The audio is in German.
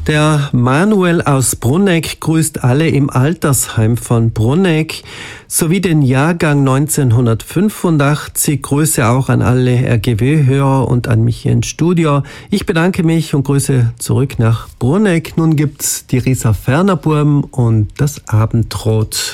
Der Manuel aus Brunegg grüßt alle im Altersheim von Brunegg sowie den Jahrgang 1985. Grüße auch an alle RGW-Hörer und an mich hier ins Studio. Ich bedanke mich und grüße zurück nach Brunegg. Nun gibt's die Risa Fernerburm und das Abendrot.